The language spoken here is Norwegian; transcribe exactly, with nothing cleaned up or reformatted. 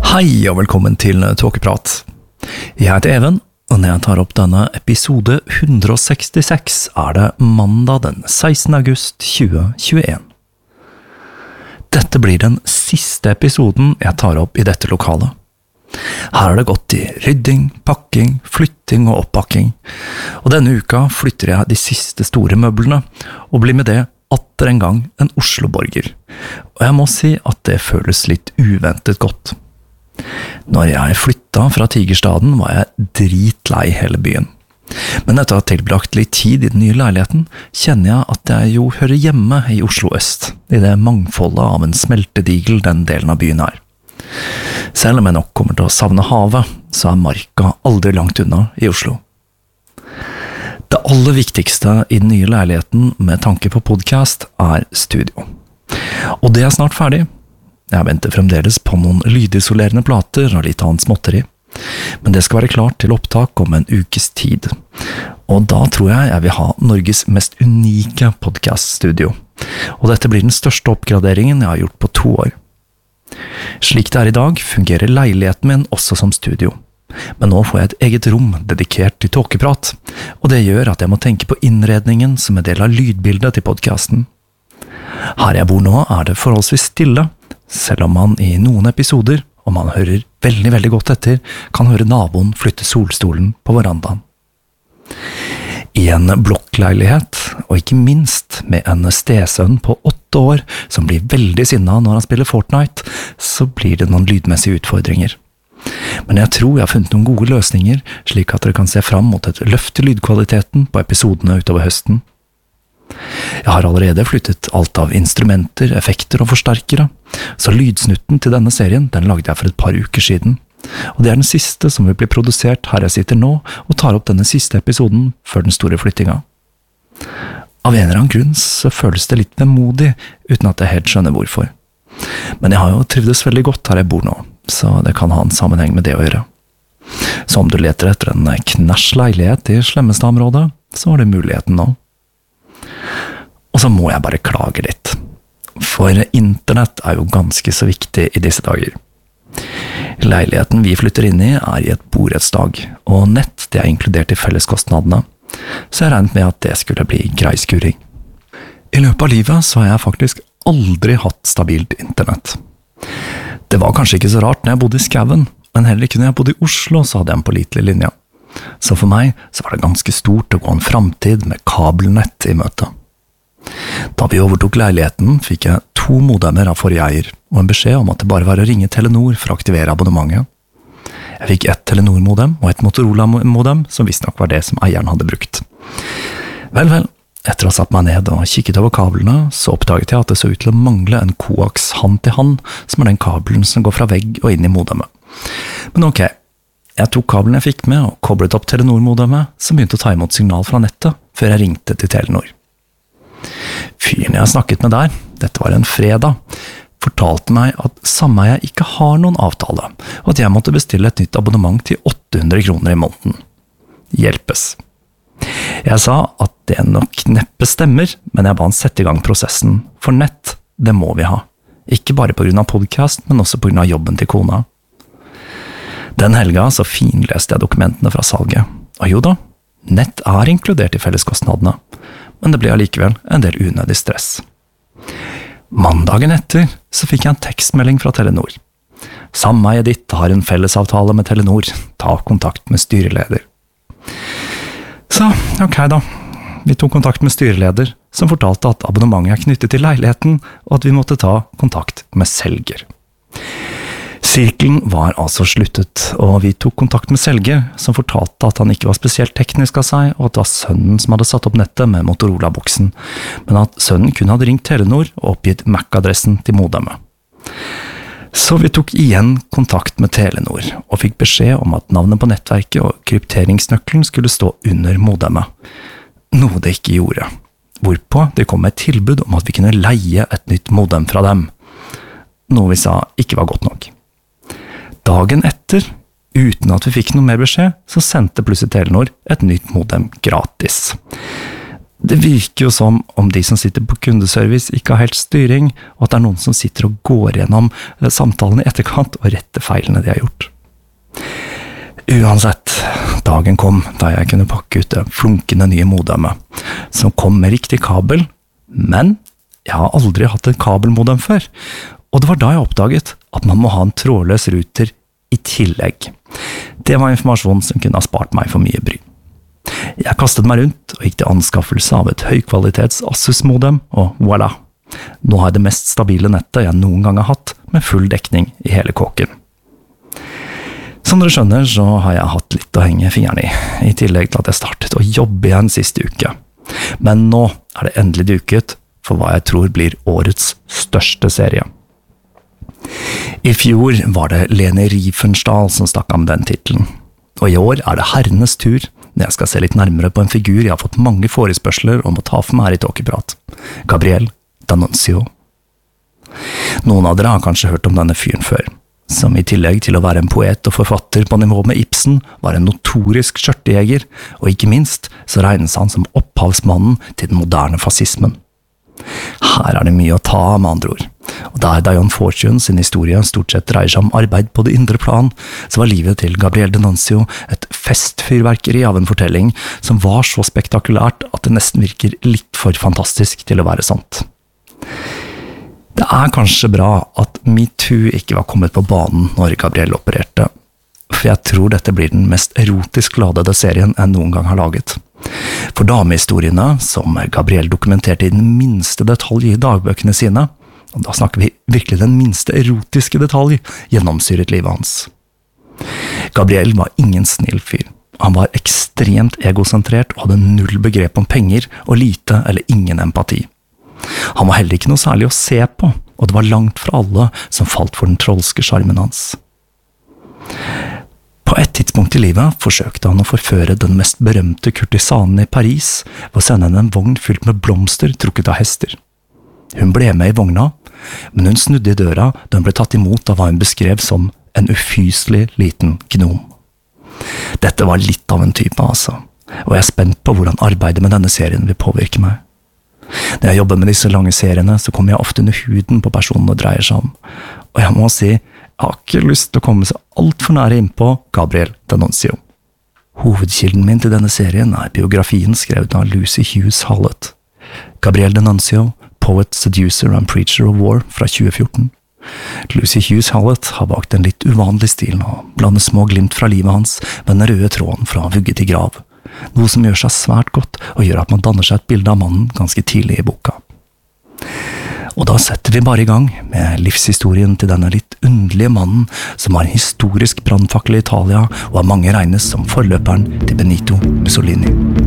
Hei og velkommen til Tåkeprat. Jeg heter Even, og når jeg tar opp denne episode hundre og sekstiseks er det mandag den sekstende august tjue tjueen. Dette blir den siste episoden jeg tar opp i dette lokalet. Her har det gått i rydding, pakking, flytting og oppakking, og denne uka flytter jeg de siste store møblene, og blir med det atter en gang en Oslo-borger, og jeg må si at det føles litt uventet godt. Når jeg flyttet fra Tigerstaden var jeg dritlei hele byen. Men etter å ha tilbrakt litt tid i den nye leiligheten, kjenner jeg at jeg jo hører hjemme i Oslo Øst, i det mangfoldet av en smeltedigel den delen av byen er. Selv om jeg nok kommer til å savne havet, så er marka aldri langt unna i Oslo. Det aller viktigste i den nye leiligheten med tanke på podcast er studio. Og det er snart ferdig. Jeg venter fremdeles på noen lydisolerende plater og litt annet småtteri, men det skal være klart til opptak om en ukes tid. Og da tror jeg jeg vil ha Norges mest unike podcaststudio, og dette blir den største oppgraderingen jeg har gjort på to år. Slik det er i dag fungerer leiligheten min også som studio, men nå får jeg et eget rom dedikert til tåkeprat, og det gjør at jeg må tenke på innredningen som en del av lydbildet til podcasten. Her jeg bor nå er det forholdsvis stille, selv om man i noen episoder, om man hører veldig, veldig godt etter, kan høre naboen flytte solstolen på verandaen. I en blokkleilighet, og ikke minst med en stesønn på åtte år som blir veldig sinna når han spiller Fortnite, så blir det noen lydmessige utfordringer. Men jeg tror jeg har funnet noen gode løsninger, slik at dere kan se fram mot et løft i lydkvaliteten på episodene utover høsten. Jeg har allerede flyttet alt av instrumenter, effekter og forsterkere, så lydsnutten til denne serien den lagde jeg for et par uker siden, og det er den siste som vil bli produsert her jeg sitter nå og tar opp denne siste episoden før den store flyttinga. Av en eller annen grunn så føles det litt vemodig uten at jeg helt skjønner hvorfor. Men jeg har jo trivdes veldig godt her jeg bor nå, så det kan ha en sammenheng med det å gjøre. Så om du leter etter en knæsj leilighet i Slemmestad-området, så har du muligheten nå. Og så må jeg bare klage litt, for internett er jo ganske så viktig i disse dager. Leiligheten vi flytter inn i er i et borettslag, og nett det er inkludert i felleskostnadene, så jeg regnet med at det skulle bli greiskuring. I løpet av livet så har jeg faktisk aldri hatt stabilt internett. Det var kanskje ikke så rart når jeg bodde i Skaven, men heller ikke når jeg bodde i Oslo så hadde jeg en pålitelig linje. Så for meg så var det ganske stort å gå en framtid med kabelnett i møte. Da vi overtok leiligheten fikk jeg to modemer av forrige eier, og en beskjed om at det bare var å ringe Telenor for å aktivere abonnementet. Jeg fikk et Telenor-modem og et Motorola-modem, som visstnok var det som eieren hadde brukt. Vel, vel, etter å ha satt meg ned og kikket over kablene, så oppdaget jeg at det så ut til å mangle en koax hand-til-hand, som er den kabelen som går fra vegg og inn i modemet. Men ok, jeg tok kabelen jeg fikk med og koblet opp Telenor-modemet, som begynte å ta imot signal fra nettet, før jeg ringte til Telenor. Fyren jeg har snakket med der, dette var en fredag, fortalte meg at samme jeg ikke har noen avtale, og at jeg måtte bestille et nytt abonnement til åtte hundre kroner i måneden. Hjelpes. Jeg sa at det nok neppe stemmer, men jeg ba han sette i gang prosessen, for nett, det må vi ha. Ikke bare på grunn av podcast, men også på grunn av jobben til kona. Den helga så finleste jeg dokumentene fra salget, og jo da, nett er inkludert i felleskostnadene, men det ble allikevel en del unødig stress. Mandagen etter så fikk jeg en tekstmelding fra Telenor. Sameiet ditt har en fellesavtale med Telenor, ta kontakt med styreleder. Så, ok da, vi tok kontakt med styreleder, som fortalte at abonnementet er knyttet til leiligheten, og at vi måtte ta kontakt med selger. Sirkelen var altså sluttet, og vi tok kontakt med selger, som fortalte at han ikke var spesielt teknisk av seg, og at det var sønnen som hadde satt opp nettet med Motorola-boksen, men at sønnen kun hadde ringt Telenor og oppgitt M A C-adressen til modemet. Så vi tok igjen kontakt med Telenor, og fikk beskjed om at navnet på nettverket og krypteringsnøkkelen skulle stå under modemet, noe det ikke gjorde, hvorpå det kom et tilbud om at vi kunne leie et nytt modem fra dem, noe vi sa ikke var godt nok. Dagen etter, uten at vi fikk noe mer beskjed, så sendte plutselig Telenor et nytt modem gratis. Det virker jo som om de som sitter på kundeservice ikke har helt styring, og at det er noen som sitter og går gjennom samtalen i etterkant og retter feilene de har gjort. Uansett, dagen kom da jeg kunne pakke ut det flunkende nye modemet, som kom med riktig kabel, men jeg har aldri hatt en kabelmodem før, og det var da jeg oppdaget at man må ha en trådløs router i tillegg. Det var informasjon som kunne ha spart meg for mye bry. Jeg kastet meg rundt og gikk til anskaffelse av et høykvalitets Asus-modem, og voilà! Nå har jeg det mest stabile nettet jeg noen gang har hatt, med full dekning i hele kåken. Som dere skjønner, så har jeg hatt litt å henge fingrene i, i tillegg til at jeg startet å jobbe igjen siste uke. Men nå er det endelig duket for hva jeg tror blir årets største serie. I fjor var det Lene Riefenstahl som stakk av med den titelen, og i år er det herrenes tur, når jeg skal se litt nærmere på en figur jeg har fått mange forespørsler om å ta for meg her i Tåkeprat, Gabriel D'Annunzio. Noen av dere har kanskje hørt om denne fyren før, som i tillegg til å være en poet og forfatter på nivå med Ibsen, var en notorisk skjørtejeger, og ikke minst så regnes han som opphavsmannen til den moderne fascismen. Her er det mye å ta av med andre ord, og der Dion Fortune sin historie stort sett dreier seg om arbeid på det indre plan, så var livet til Gabriel D'Annunzio et festfyrverkeri av en fortelling som var så spektakulært at det nesten virker litt for fantastisk til å være sant. Det er kanskje bra at MeToo ikke var kommet på banen når Gabriel opererte, for jeg tror dette blir den mest erotisk ladede serien jeg noen gang har laget. For damehistoriene, som Gabriel dokumenterte i den minste detalj i dagbøkene sine, og da snakker vi virkelig den minste erotiske detalj, gjennomsyret livet hans. Gabriel var ingen snill fyr. Han var ekstremt egosentrert og hadde null begrep om penger og lite eller ingen empati. Han var heller ikke noe særlig å se på, og det var langt fra alle som falt for den trolske charmen hans. På et tidspunkt i livet forsøkte han å forføre den mest berømte kurtisanen i Paris ved å sende henne en vogn fylt med blomster trukket av hester. Hun ble med i vogna, men hun snudde i døra da hun ble tatt imot av hva hun beskrev som en ufyselig liten gnom. Dette var litt av en type, altså, og jeg er spent på hvordan arbeidet med denne serien vil påvirke meg. Når jeg jobber med disse lange seriene, så kommer jeg ofte under huden på personen det dreier seg om, og jeg må si, jeg har ikke lyst til å komme seg alt for nære inn på Gabriel D'Annunzio. Hovedkilden min til denne serien er biografien skrevet av Lucy Hughes Hallett. Gabriel D'Annunzio, Poet, Seducer and Preacher of War fra tjue fjorten. Lucy Hughes Hallett har valgt en litt uvanlig stil og blander små glimt fra livet hans med den røde tråden fra vugge til grav, noe som gjør seg svært godt og gjør at man danner seg et bilde av mannen ganske tidlig i boka. Og da setter vi bare i gang med livshistorien til denne litt underlige mannen som har en historisk brandfakkel i Italia og av mange regnes som forløperen til Benito Mussolini.